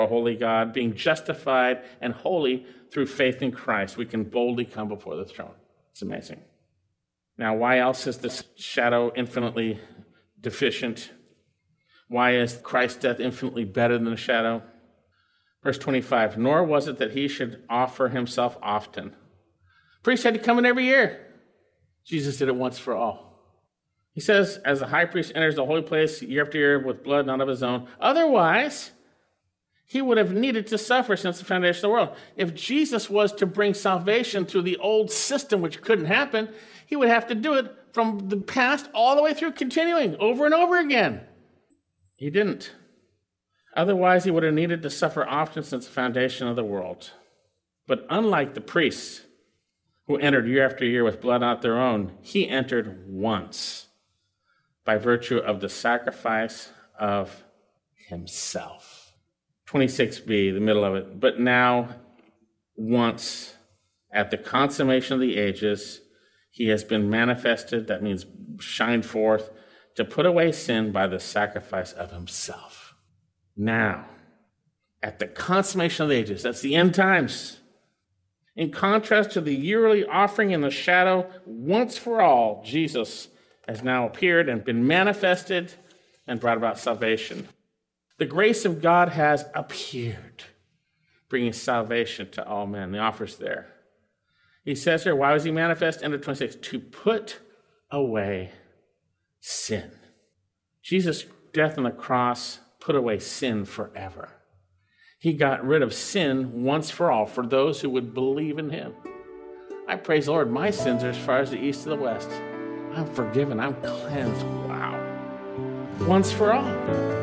a holy God, being justified and holy through faith in Christ, we can boldly come before the throne. It's amazing. Now, why else is this shadow infinitely deficient? Why is Christ's death infinitely better than the shadow? Verse 25, nor was it that he should offer himself often. Priest had to come in every year. Jesus did it once for all. He says, as the high priest enters the holy place year after year with blood not of his own, otherwise he would have needed to suffer since the foundation of the world. If Jesus was to bring salvation through the old system, which couldn't happen, he would have to do it from the past all the way through, continuing over and over again. He didn't. Otherwise, he would have needed to suffer often since the foundation of the world. But unlike the priests who entered year after year with blood not their own, he entered once by virtue of the sacrifice of himself. 26b, the middle of it. But now, once, at the consummation of the ages, he has been manifested, that means shined forth, to put away sin by the sacrifice of himself. Now, at the consummation of the ages, that's the end times. In contrast to the yearly offering in the shadow, once for all, Jesus has now appeared and been manifested and brought about salvation. The grace of God has appeared, bringing salvation to all men. The offer's there. He says here, why was he manifest? End of 26, to put away sin. Jesus' death on the cross put away sin forever. He got rid of sin once for all for those who would believe in him. I praise the Lord, my sins are as far as the east of the west. I'm forgiven, I'm cleansed. Wow. Once for all.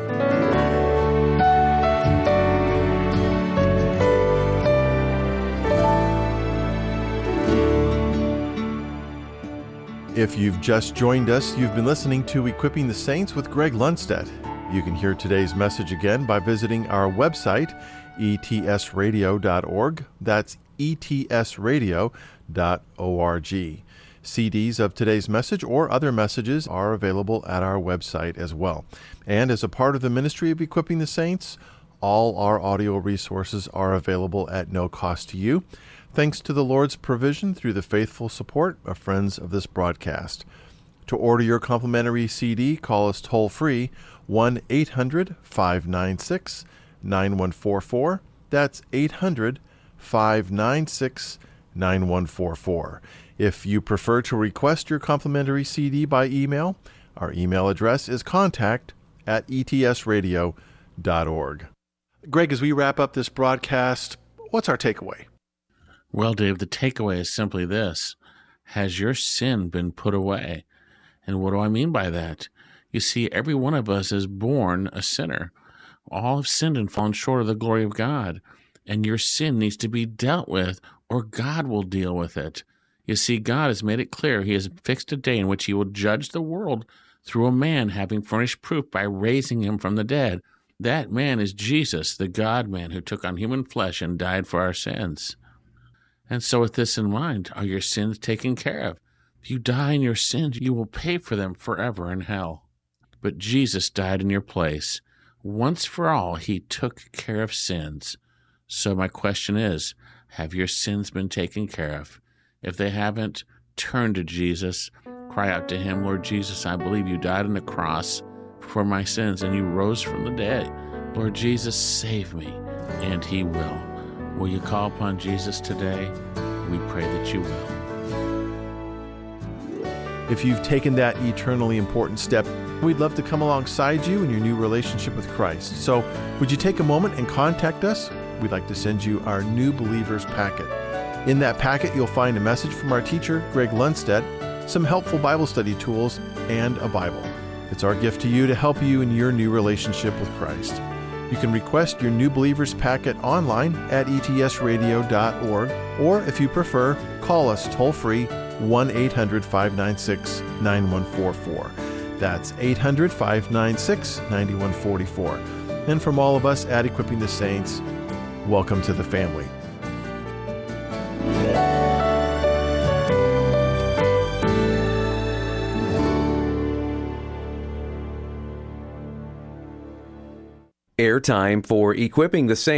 If you've just joined us, you've been listening to Equipping the Saints with Greg Lundstedt. You can hear today's message again by visiting our website, etsradio.org. That's etsradio.org. CDs of today's message or other messages are available at our website as well. And as a part of the ministry of Equipping the Saints, all our audio resources are available at no cost to you, thanks to the Lord's provision through the faithful support of friends of this broadcast. To order your complimentary CD, call us toll-free, 1-800-596-9144. That's 800-596-9144. If you prefer to request your complimentary CD by email, our email address is contact@etsradio.org. Greg, as we wrap up this broadcast, what's our takeaway? Well, Dave, the takeaway is simply this. Has your sin been put away? And what do I mean by that? You see, every one of us is born a sinner. All have sinned and fallen short of the glory of God. And your sin needs to be dealt with, or God will deal with it. You see, God has made it clear he has fixed a day in which he will judge the world through a man having furnished proof by raising him from the dead. That man is Jesus, the God-man who took on human flesh and died for our sins. And so with this in mind, are your sins taken care of? If you die in your sins, you will pay for them forever in hell. But Jesus died in your place. Once for all, he took care of sins. So my question is, have your sins been taken care of? If they haven't, turn to Jesus. Cry out to him, Lord Jesus, I believe you died on the cross for my sins and you rose from the dead. Lord Jesus, save me. And he will. Will you call upon Jesus today? We pray that you will. If you've taken that eternally important step, we'd love to come alongside you in your new relationship with Christ. So would you take a moment and contact us? We'd like to send you our New Believers packet. In that packet, you'll find a message from our teacher, Greg Lundstedt, some helpful Bible study tools, and a Bible. It's our gift to you to help you in your new relationship with Christ. You can request your New Believers packet online at etsradio.org, or if you prefer, call us toll-free 1-800-596-9144. That's 800-596-9144. And from all of us at Equipping the Saints, welcome to the family. Airtime for Equipping the Saints